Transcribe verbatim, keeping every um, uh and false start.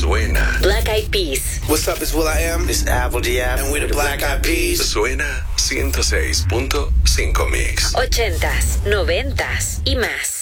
Suena. Black Eyed Peas. What's up, it's will.i.am. This is Apple G F. And we're the Black Eyed Peas. Suena ciento seis punto cinco Mix. Ochentas, noventas y más.